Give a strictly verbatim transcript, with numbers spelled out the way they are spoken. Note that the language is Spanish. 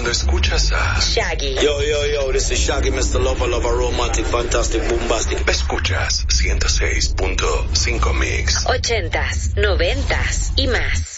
cuando escuchas a Shaggy. Yo, yo, yo, this is Shaggy, mister Lover, Lover, Romantic, Fantastic, Bombastic. Escuchas ciento seis punto cinco Mix. Ochentas, noventas y más.